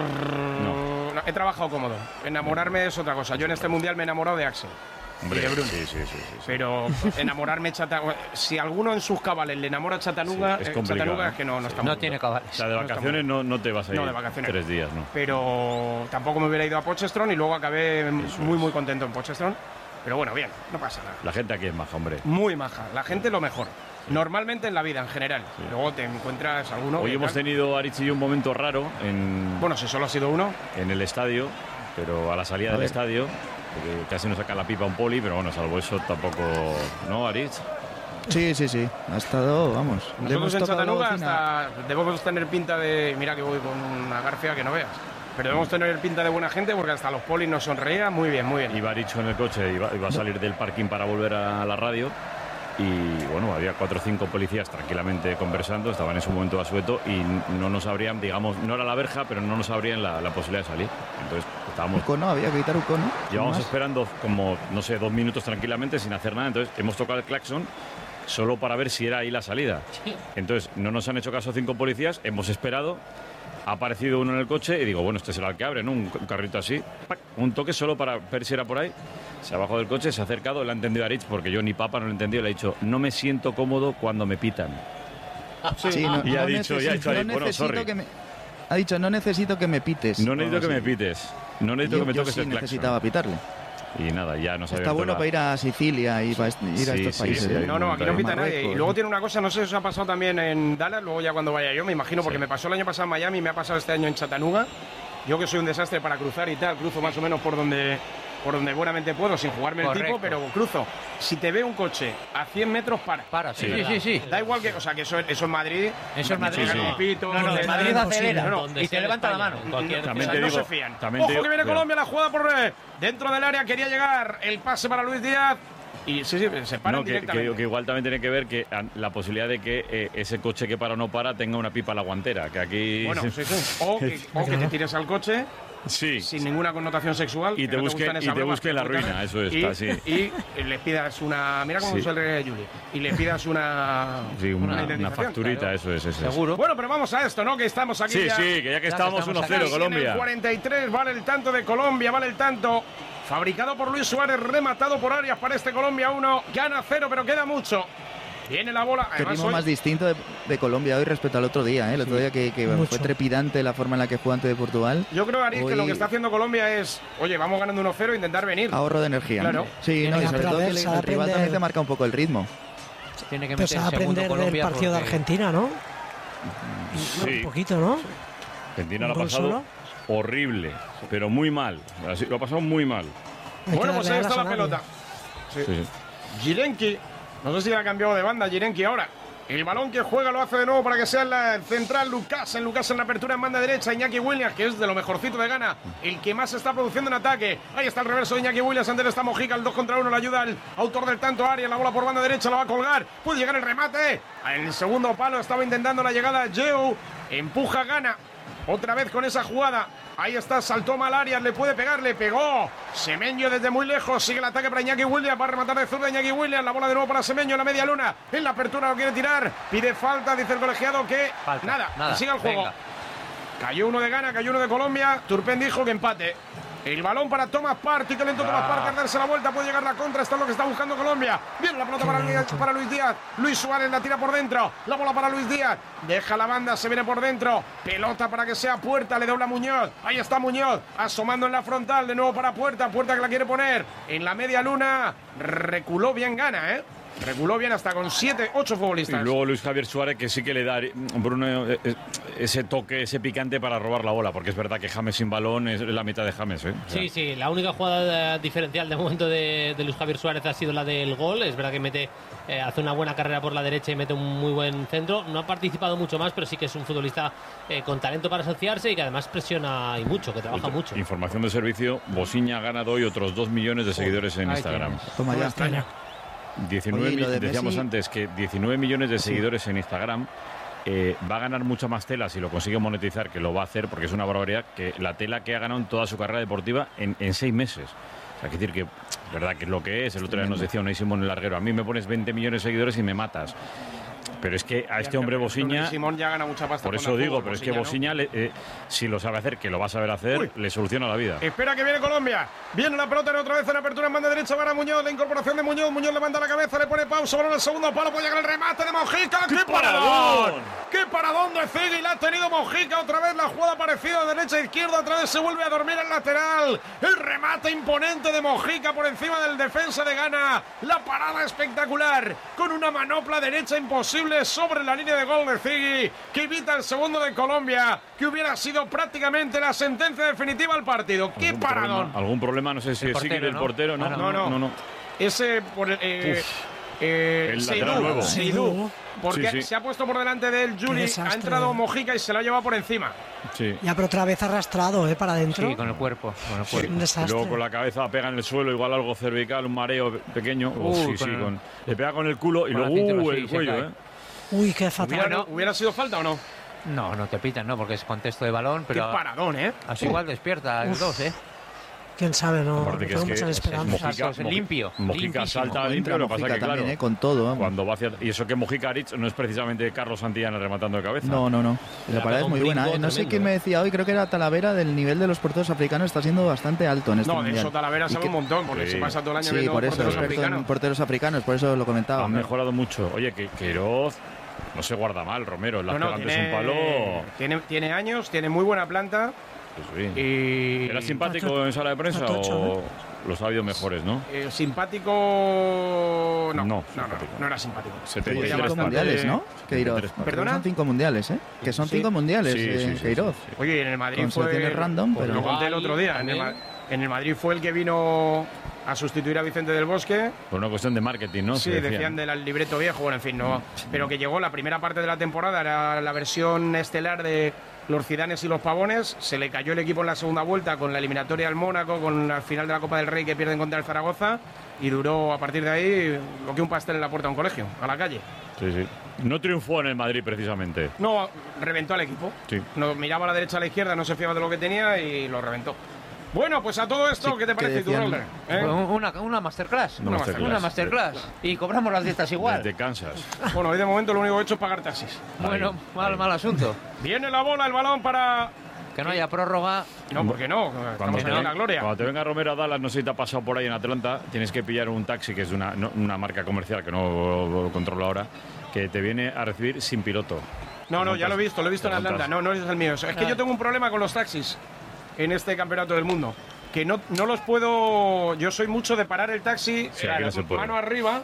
No, he trabajado cómodo. Enamorarme es otra cosa. Yo en este Mundial me he enamorado de Axel. Hombre, y de Bruno. sí. Pero enamorarme Chattanooga... Si alguno en sus cabales le enamora a Chattanooga, es complicado, Chattanooga es que no estamos... No tiene cabales. O sea, de vacaciones no te vas a ir de vacaciones. 3 días, ¿no? Pero tampoco me hubiera ido a Potchefstroom y luego acabé muy contento en Potchefstroom. Pero bueno, bien, no pasa nada. La gente aquí es maja, hombre. Muy maja. La gente lo mejor. Normalmente en la vida, en general. Sí. Luego te encuentras alguno... Hoy hemos tenido, Aritz y yo, un momento raro en... Bueno, si solo ha sido uno. En el estadio, pero a la salida del estadio, porque casi nos saca la pipa un poli, pero bueno, salvo eso tampoco... ¿No, Aritz? Sí. Ha estado, vamos. Nosotros en Chattanooga hasta debemos tener pinta de... Mira que voy con una García que no veas. Pero debemos tener pinta de buena gente porque hasta los polis nos sonreían. Muy bien. Iba Aricho en el coche, iba a salir del parking para volver a la radio. Y bueno, había 4 o 5 policías tranquilamente conversando, estaban en su momento asueto y no nos abrían, digamos, no era la verja, pero no nos abrían la posibilidad de salir. Entonces estábamos... Ucono, había que quitar Ucono. Llevamos esperando como, no sé, 2 minutos tranquilamente sin hacer nada. Entonces hemos tocado el claxon solo para ver si era ahí la salida. Entonces no nos han hecho caso 5 policías, hemos esperado. Ha aparecido uno en el coche y digo, bueno, este será el que abre, ¿no? Un carrito así, un toque solo para ver si era por ahí. Se ha bajado del coche, se ha acercado, le ha entendido a Aritz, porque yo ni papa no lo he entendido, le ha dicho, no me siento cómodo cuando me pitan. Y ha dicho, bueno, sorry. Ha dicho, no necesito que me pites. No necesito que me pites. No necesito que me toques el claxon. Necesitaba pitarle. Y nada, ya no sabía. Está bueno para ir a Sicilia y para ir a estos países. Sí, no, aquí no pita nadie. Y luego tiene una cosa, no sé si os ha pasado también en Dallas, luego ya cuando vaya yo, me imagino, porque me pasó el año pasado en Miami, me ha pasado este año en Chattanooga. Yo que soy un desastre para cruzar y tal, cruzo más o menos por donde buenamente puedo, sin jugarme el tipo, pero cruzo. Si te ve un coche a 100 metros, para. Sí. Da igual que, o sea, que eso es Madrid. Eso es Madrid. En Madrid acelera y te levanta la mano. No se fían. Ojo que viene Colombia, la jugada por dentro del área, quería llegar el pase para Luis Díaz. Y sí, se paran directamente. Que igual también tiene que ver que la posibilidad de que ese coche que para o no para tenga una pipa a la guantera, que aquí... Bueno, sí. O que te tires al coche sin ninguna connotación sexual. Y te busque la ruina, eso está, sí. Y le pidas una... Mira cómo sale Juli. Y le pidas una... Sí, una facturita, claro. Eso es. Seguro. Bueno, pero vamos a esto, ¿no? Que estamos aquí Sí, que ya que estamos 1-0 Colombia. En el 43 vale el tanto de Colombia, vale el tanto... Fabricado por Luis Suárez, rematado por Arias para este Colombia 1. Gana 0, pero queda mucho. Viene la bola. Qué ritmo más distinto de Colombia hoy respecto al otro día. El otro día que fue trepidante la forma en la que jugó ante de Portugal. Yo creo, Arias, que lo que está haciendo Colombia es, oye, vamos ganando 1-0 e intentar venir. Ahorro de energía. Claro. Sí, y sobre todo que el rival también te marca un poco el ritmo. Tiene que meter aprender del partido de Argentina, ¿no? Sí. Un poquito, ¿no? Argentina lo ha pasado horrible, pero muy mal. Así, lo ha pasado muy mal. Bueno, pues ahí está la pelota. Sí. Jirenki, no sé si ha cambiado de banda Jirenki ahora. El balón que juega lo hace de nuevo para que sea el central Lucas en la apertura en banda derecha. Iñaki Williams, que es de lo mejorcito de Ghana, el que más está produciendo en ataque. Ahí está el reverso de Iñaki Williams, ante está Mojica, el 2 contra 1, le ayuda al autor del tanto, Arias, la bola por banda derecha, la va a colgar, puede llegar el remate. En el segundo palo estaba intentando la llegada Yeu, empuja Ghana, otra vez con esa jugada. Ahí está, saltó mal Arias, le puede pegar, le pegó. Semenyo desde muy lejos, sigue el ataque para Iñaki Williams, va a rematar de zurda Iñaki Williams, la bola de nuevo para Semenyo en la media luna, en la apertura lo quiere tirar, pide falta, dice el colegiado que nada, siga el juego. Venga. Cayó uno de Ghana, cayó uno de Colombia, Turpen dijo que empate. El balón para Thomas Partey, que lento Thomas Partey a darse la vuelta, puede llegar la contra, esto es lo que está buscando Colombia. Viene la pelota para Luis Díaz, Luis Suárez la tira por dentro, la bola para Luis Díaz, deja la banda, se viene por dentro, pelota para que sea Puerta, le dobla Muñoz, ahí está Muñoz, asomando en la frontal, de nuevo para Puerta que la quiere poner en la media luna, reculó bien Ghana, Reguló bien hasta con 7, 8 futbolistas. Y luego Luis Javier Suárez, que sí que le da Bruno ese toque, ese picante para robar la bola, porque es verdad que James sin balón es la mitad de James, ¿eh? O sea, Sí, la única jugada diferencial de momento de Luis Javier Suárez ha sido la del gol. Es verdad que hace una buena carrera por la derecha y mete un muy buen centro. No ha participado mucho más, pero sí que es un futbolista con talento para asociarse y que además presiona y mucho, que trabaja mucho. Información de servicio, Bosiña ha ganado hoy otros 2 millones de seguidores en Instagram. Toma ya. 19, decíamos antes que 19 millones de seguidores en Instagram. Va a ganar mucha más tela si lo consigue monetizar, que lo va a hacer porque es una barbaridad, que la tela que ha ganado en toda su carrera deportiva en 6 meses. O sea, hay que decir que es verdad que es lo que es. El otro día nos decía Unai Simón en el larguero, a mí me pones 20 millones de seguidores y me matas. Pero es que a este hombre Bosiña, Simón ya gana mucha pasta. por eso digo, pero es que Bosiña, si lo sabe hacer, que lo va a saber hacer, le soluciona la vida. Espera que viene Colombia. Viene la pelota otra vez en apertura en banda derecha para Muñoz. La incorporación de Muñoz. Muñoz levanta la cabeza, le pone pausa. Balón al segundo palo. Puede llegar el remate de Mojica. ¡Qué paradón! ¡Qué paradón de Ziggy! La ha tenido Mojica otra vez. La jugada parecida de derecha a izquierda. Otra vez se vuelve a dormir el lateral. El remate imponente de Mojica por encima del defensa de Ghana. La parada espectacular. Con una manopla derecha imposible sobre la línea de gol de Ziggy, que evita el segundo de Colombia, que hubiera sido prácticamente la sentencia definitiva al partido. ¡Qué paradón! ¿Algún problema? No sé si es Ziggy el portero. No. Ese por el lateral nuevo. Seydou. Porque se ha puesto por delante de él Juli, ha entrado Mojica y se lo ha llevado por encima. Sí. Ya, pero otra vez arrastrado, para adentro. Sí, con el cuerpo. Un desastre. Luego con la cabeza pega en el suelo, igual algo cervical, un mareo pequeño. Le pega con el culo y luego el cuello, Uy, qué fatal. ¿Hubiera sido falta o no? No te pitan, ¿no? Porque es contexto de balón, pero... Qué paradón, Así igual despierta el 2, Quién sabe, no. Aparte que es limpio. Mojica salta limpio, lo que pasa que claro, también, con todo, cuando va hacia, y eso que Mojica Aritz no es precisamente Carlos Santillana rematando de cabeza. No. La parada es muy buena. No sé quién me decía hoy, creo que era Talavera, del nivel de los porteros africanos está siendo bastante alto en este mundial. De eso Talavera sabe un montón, porque se pasa todo el año viendo porteros africanos. Porteros africanos, por eso lo comentaba. Han mejorado mucho. Oye, que Queiroz no se guarda mal, Romero. La pegante es un palo. Tiene años, tiene muy buena planta. Pues sí. ¿Era simpático en sala de prensa o los ha habido mejores, no? Simpático... No era simpático. 5 mundiales, ¿no? Queiroz. ¿Perdona? Son 5 mundiales, Que son 5 mundiales, Queiroz. Oye, en el Madrid con fue... random, pero... Lo conté el otro día. En el Madrid fue el que vino a sustituir a Vicente del Bosque. Por una cuestión de marketing, ¿no? Sí, decían del libreto viejo, bueno, en fin, no. Pero que llegó la primera parte de la temporada, era la versión estelar de los Zidanes y los Pavones. Se le cayó el equipo en la segunda vuelta con la eliminatoria al Mónaco, con la final de la Copa del Rey que pierden contra el Zaragoza. Y duró a partir de ahí lo que un pastel en la puerta de un colegio, a la calle. Sí. No triunfó en el Madrid precisamente. No, reventó al equipo. Sí. No, miraba a la derecha a la izquierda, no se fiaba de lo que tenía y lo reventó. Tú pues a todo esto, ¿qué te parece, Iturralde? Una masterclass. Una masterclass. Y cobramos las dietas igual. Te cansas. Bueno, hoy de momento lo único que he hecho es pagar taxis. Bueno, mal asunto. Viene la bola, el balón para... Que no haya prórroga. No, ¿por qué no? Estamos en la gloria. Cuando te venga Romero a Dallas, no sé si te ha pasado por ahí en Atlanta, tienes que pillar un taxi, que es una marca comercial que no controlo ahora, que te viene a recibir sin piloto. No, ya lo he visto en Atlanta. No es el mío. Es que yo tengo un problema con los taxis en este campeonato del mundo. Que no los puedo... Yo soy mucho de parar el taxi, mano arriba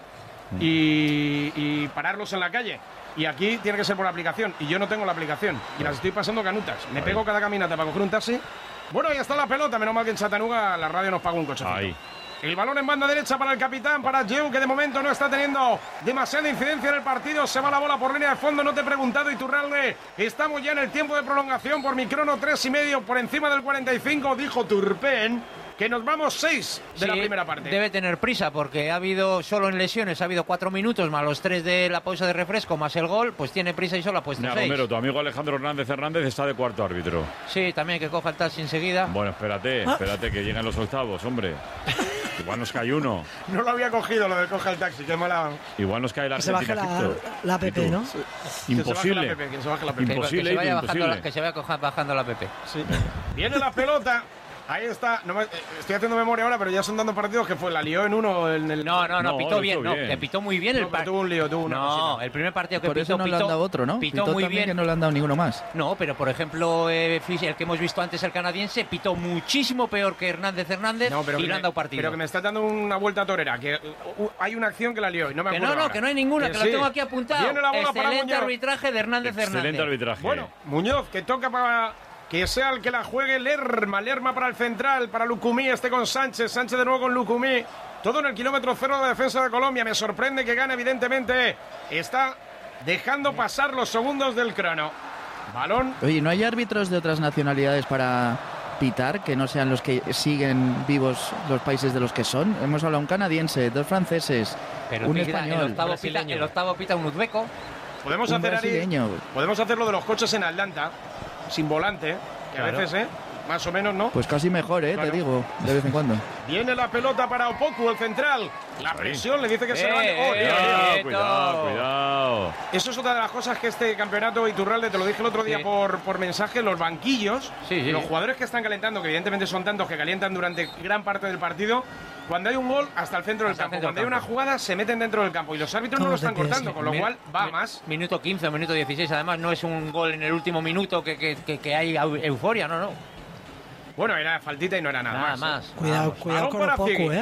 y pararlos en la calle. Y aquí tiene que ser por aplicación. Y yo no tengo la aplicación. Y las estoy pasando canutas. Me pego cada caminata para coger un taxi. Bueno, ahí está la pelota. Menos mal que en Chattanooga la radio nos paga un coche. Ahí. El balón en banda derecha para el capitán, para Jeu, que de momento no está teniendo demasiada incidencia en el partido. Se va la bola por línea de fondo, no te he preguntado, Iturralde. Estamos ya en el tiempo de prolongación por mi crono, 3,5 por encima del 45, dijo Turpen, que nos vamos 6 de la primera parte. Debe tener prisa porque ha habido, solo en lesiones, ha habido 4 minutos más los 3 de la pausa de refresco más el gol, pues tiene prisa y solo ha puesto 6. Romero, tu amigo Alejandro Hernández está de cuarto árbitro. Sí, también que coja el taxi enseguida. Bueno, espérate que lleguen los octavos, hombre. Igual nos cae uno. No lo había cogido lo de coja el taxi, qué mala. Igual nos cae la Argentina. Que se baje la app, ¿no? Sí. Imposible. Que se baje la app. Imposible. Que se vaya bajando la app. Sí. Viene la pelota. Ahí está. Estoy haciendo memoria ahora, pero ya son dando partidos que fue. La lió en uno. No, pitó bien. No, que pitó muy bien el partido. Tuvo un lío, tuvo una cosita. El primer partido que por pitó. Por eso no le han dado otro, ¿no? Pitó muy bien. Que no le han dado ninguno más. No, pero por ejemplo, el que hemos visto antes, el canadiense, pitó muchísimo peor que Hernández y le han dado partido. Pero que me está dando una vuelta torera. Que hay una acción que la lió y no me acuerdo. No, que no hay ninguna, que lo tengo aquí apuntado. Viene la bola Excelente arbitraje de Hernández. Excelente arbitraje. Bueno, Muñoz, que toca para que sea el que la juegue Lerma para el central, para Lucumí, con Sánchez de nuevo con Lucumí, todo en el kilómetro 0 de la defensa de Colombia. Me sorprende que gane, evidentemente, está dejando pasar los segundos del crono. Balón. Oye, ¿no hay árbitros de otras nacionalidades para pitar, que no sean los que siguen vivos los países de los que son? Hemos hablado un canadiense, 2 franceses, un español. El octavo pita un uzbeco. Podemos hacer lo de los coches en Atlanta, sin volante, que claro. A veces, más o menos, ¿no? Pues casi mejor, claro. Te digo, de vez en cuando. Viene la pelota para Opoku, el central. La presión le dice que se va. Cuidado. Eso es otra de las cosas que este campeonato, Iturralde, te lo dije el otro día por mensaje, los banquillos, los jugadores que están calentando, que evidentemente son tantos que calientan durante gran parte del partido, cuando hay un gol, hasta el centro del campo. Cuando hay una jugada, se meten dentro del campo. Y los árbitros no lo están cortando, con lo cual va más. Minuto 15 o minuto 16. Además, no es un gol en el último minuto que hay euforia, no. Bueno, era faltita y no era nada más. Cuidado con Opoku,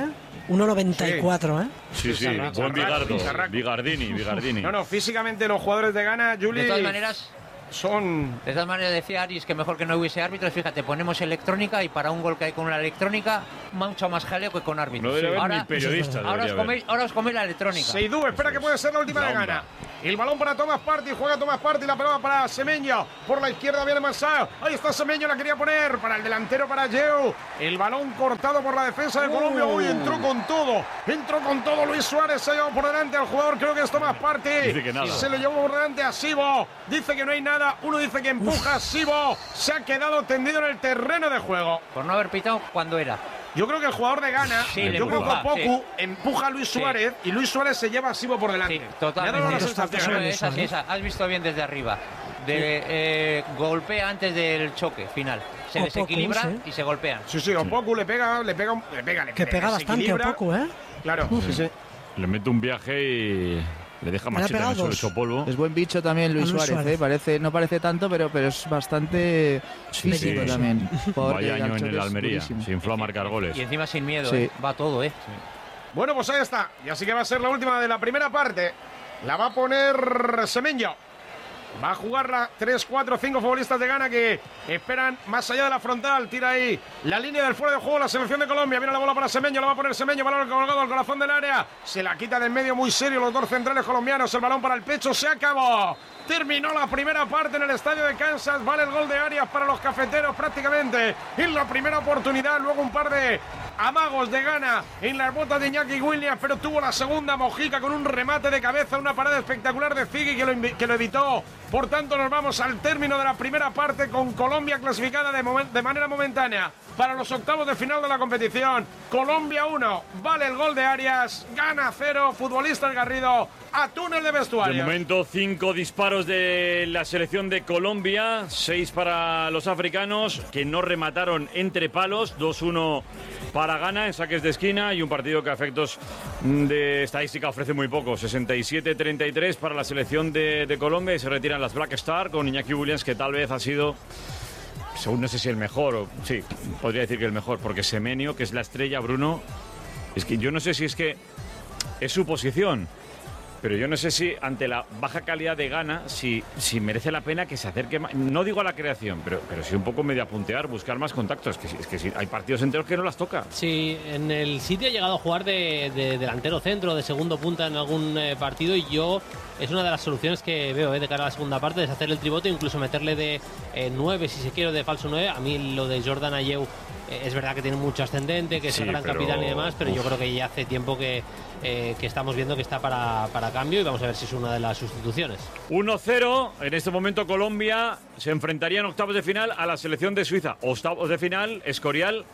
1.94, Sí, buen Bigardo. Bigardini. No, físicamente los jugadores de Ghana, Juli... De todas maneras... De todas maneras decía Aris que mejor que no hubiese árbitros. Fíjate, ponemos electrónica y para un gol que hay con la electrónica, mucho más jaleo que con árbitros. No debería haber ni periodistas. Ahora os coméis la electrónica. Seydou espera que puede ser la última de Ghana. El balón para Thomas Partey, juega Thomas Partey, la pelota para Semenyo. Por la izquierda viene Mansao. Ahí está Semenyo, la quería poner para el delantero, para Yeo. El balón cortado por la defensa de Colombia. Uy, entró con todo Luis Suárez, se llevó por delante al jugador, creo que es Thomas Partey. Dice que nada. Se lo llevó por delante a Sibo. Dice que no hay nada. Uno dice que empuja. Sibo se ha quedado tendido en el terreno de juego. Por no haber pitado cuando era. Yo creo que el jugador de Ghana, yo creo que Opoku empuja a Luis Suárez y Luis Suárez se lleva a Sibo por delante. Sí, totalmente. Has visto bien desde arriba. Golpea antes del choque final. Se desequilibra y se golpean. Sí, Opoku le pega. Que pega bastante Opoku, Claro, sí. Le mete un viaje y le deja machete en el suelo hecho polvo. Es buen bicho también Luis Suárez. No parece tanto, pero es bastante físico también. Vaya año en el Almería, se infló a marcar goles. Y encima sin miedo, va todo, Bueno, pues ahí está. Y así que va a ser la última de la primera parte. La va a poner Semenyo. Va a jugarla 3, 4, 5 futbolistas de Ghana que esperan más allá de la frontal. Tira ahí la línea del fuera de juego la selección de Colombia. Viene la bola para Semenyo, la va a poner Semenyo. Balón colgado al corazón del área. Se la quita del medio muy serio los dos centrales colombianos. El balón para el pecho, se acabó. Terminó la primera parte en el estadio de Kansas. Vale el gol de Arias para los cafeteros prácticamente en la primera oportunidad. Luego un par de amagos de Ghana en las botas de Iñaki Williams, pero tuvo la segunda Mojica con un remate de cabeza, una parada espectacular de Ziggy que lo evitó. Por tanto, nos vamos al término de la primera parte con Colombia clasificada de manera momentánea para los octavos de final de la competición. Colombia 1, vale el gol de Arias, Ghana 0, futbolista Garrido a túnel de vestuario. De momento 5 disparos de la selección de Colombia, 6 para los africanos que no remataron entre palos, 2-1 para Ghana en saques de esquina y un partido que a efectos de estadística ofrece muy poco, 67-33 para la selección de Colombia y se retiran las Black Star con Iñaki Williams, que tal vez ha sido, según no sé si el mejor, sí, podría decir que el mejor, porque Semenyo, que es la estrella, Bruno, es que yo no sé si es que es su posición, pero yo no sé si ante la baja calidad de Ghana, si merece la pena que se acerque más, no digo a la creación, pero sí un poco medio a puntear, buscar más contactos, es que sí, hay partidos enteros que no las toca. Sí, en el City ha llegado a jugar de delantero centro, de segundo punta en algún partido, y yo es una de las soluciones que veo de cara a la segunda parte, deshacer el tribote, incluso meterle de 9, si se quiere, de falso 9. A mí lo de Jordan Ayew es verdad que tiene mucho ascendente, que es el gran capitán y demás, pero yo creo que ya hace tiempo que estamos viendo que está para cambio y vamos a ver si es una de las sustituciones. 1-0, en este momento Colombia se enfrentaría en octavos de final a la selección de Suiza. Octavos de final, Escorial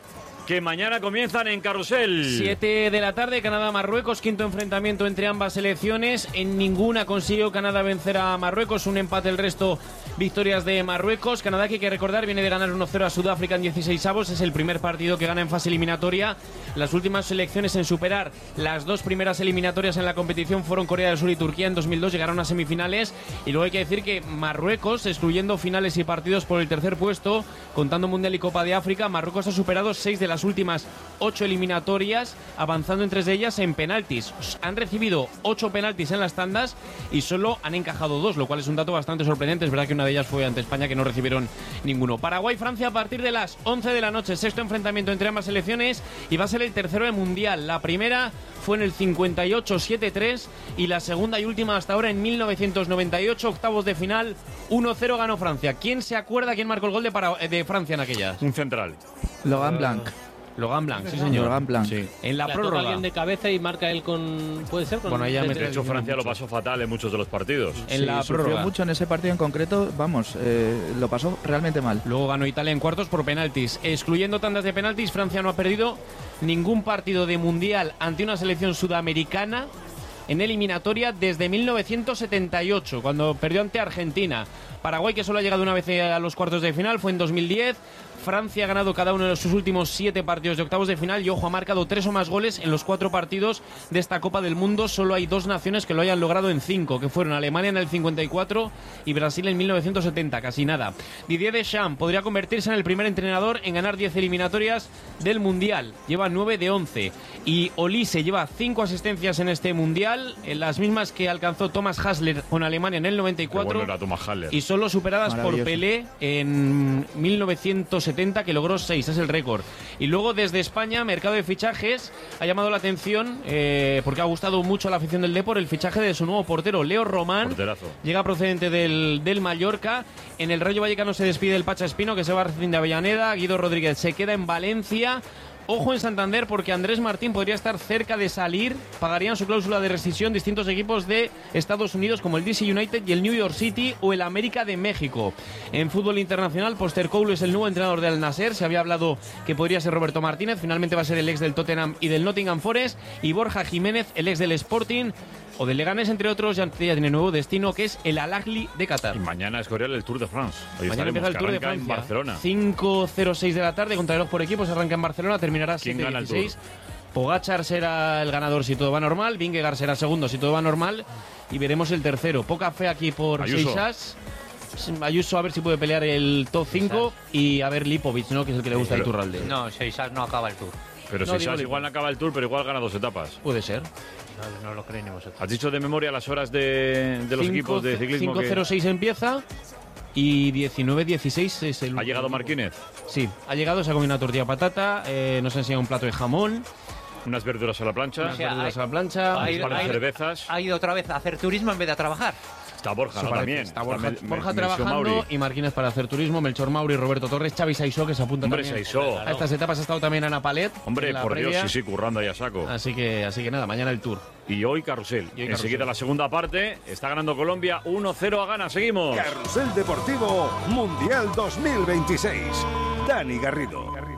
que mañana comienzan en Carrusel. 7 de la tarde, Canadá-Marruecos, quinto enfrentamiento entre ambas selecciones. En ninguna consiguió Canadá vencer a Marruecos, un empate el resto, victorias de Marruecos. Canadá, que hay que recordar, viene de ganar 1-0 a Sudáfrica en 16avos, es el primer partido que gana en fase eliminatoria. Las últimas selecciones en superar las dos primeras eliminatorias en la competición fueron Corea del Sur y Turquía en 2002, llegaron a semifinales. Y luego hay que decir que Marruecos, excluyendo finales y partidos por el tercer puesto, contando Mundial y Copa de África, Marruecos ha superado 6 de las últimas 8 eliminatorias, avanzando en 3 de ellas en penaltis. Han recibido 8 penaltis en las tandas y solo han encajado 2, lo cual es un dato bastante sorprendente. Es verdad que una de ellas fue ante España, que no recibieron ninguno. Paraguay-Francia a partir de las 11 de la noche, sexto enfrentamiento entre ambas selecciones y va a ser el tercero de Mundial. La primera fue en el 58, 7-3, y la segunda y última hasta ahora en 1998, octavos de final, 1-0 ganó Francia. ¿Quién se acuerda quién marcó el gol de Francia en aquellas? Un central. Logan Blanc. Logan Blanc, sí señor. Logan Blanc. Sí. En la La prórroga. toca alguien de cabeza y marca él con... ¿Puede ser? Con Bueno, ya De hecho, Francia lo pasó fatal en muchos de los partidos. En la sufrió prórroga. mucho en ese partido en concreto, vamos, lo pasó realmente mal. Luego ganó Italia en cuartos por penaltis. Excluyendo tandas de penaltis, Francia no ha perdido ningún partido de Mundial ante una selección sudamericana en eliminatoria desde 1978, cuando perdió ante Argentina. Paraguay, que solo ha llegado una vez a los cuartos de final, fue en 2010. Francia ha ganado cada uno de sus últimos 7 partidos de octavos de final y, ojo, ha marcado 3 o más goles en los 4 partidos de esta Copa del Mundo. Solo hay 2 naciones que lo hayan logrado en 5, que fueron Alemania en el 54 y Brasil en 1970, casi nada. Didier Deschamps podría convertirse en el primer entrenador en ganar 10 eliminatorias del Mundial. Lleva 9 de 11. Y Olise lleva 5 asistencias en este Mundial, las mismas que alcanzó Thomas Hasler con Alemania en el 94. Qué bueno era Thomas Hasler. Y solo superadas por Pelé en 1970, que logró 6, es el récord. Y luego desde España, mercado de fichajes, ha llamado la atención, porque ha gustado mucho a la afición del Depor, el fichaje de su nuevo portero, Leo Román. Porterazo. Llega procedente del Mallorca. En el Rayo Vallecano se despide el Pacha Espino, que se va a Racing de Avellaneda. Guido Rodríguez se queda en Valencia. Ojo en Santander, porque Andrés Martín podría estar cerca de salir. Pagarían su cláusula de rescisión distintos equipos de Estados Unidos, como el DC United y el New York City o el América de México. En fútbol internacional, Postecoglou es el nuevo entrenador del Al-Nassr. Se había hablado que podría ser Roberto Martínez. Finalmente va a ser el ex del Tottenham y del Nottingham Forest. Y Borja Jiménez, el ex del Sporting o del Leganés, entre otros, ya tiene nuevo destino, que es el Al-Ahly de Qatar. Y mañana es Corea el Tour de France. Ahí Mañana empieza el Tour de Francia. En Barcelona. 5:06 de la tarde, contrarreloj por equipos, arranca en Barcelona, terminará 7:16. Pogačar será el ganador si todo va normal, Vingegaard será segundo si todo va normal, y veremos el tercero. Poca fe aquí por Ayuso. Seixas. Ayuso a ver si puede pelear el top 5 y a ver Lipovic, ¿no? Que es el que le gusta el Turralde. No, Seixas no acaba el Tour. Pero No, si igual no acaba el Tour, pero igual gana 2 etapas. Puede ser. No lo creen ni vosotros. ¿Has dicho de memoria las horas de los equipos de ciclismo? 5:06 empieza y 19:16 es el... ¿Ha llegado Marquínez? Sí, ha llegado, se ha comido una tortilla de patata, nos ha enseñado un plato de jamón. Unas verduras a la plancha. Unas verduras a la plancha. Un par de cervezas. Ha ido otra vez a hacer turismo en vez de a trabajar. Está Borja, ¿no? También. Está Borja, Melchor trabajando Mauri. y Marquínez para hacer turismo, Melchor Mauri, Roberto Torres, Xavi Saisó, que se apunta Hombre, también. Saisó. A estas etapas ha estado también Ana Palet. Hombre, en la por previa. Dios, sí, currando ahí a saco. Así que nada, mañana el Tour. Y hoy Carrusel. Y hoy Enseguida Carrusel. la segunda parte. Está ganando Colombia 1-0 a Ghana. Seguimos. Carrusel Deportivo Mundial 2026. Dani Garrido.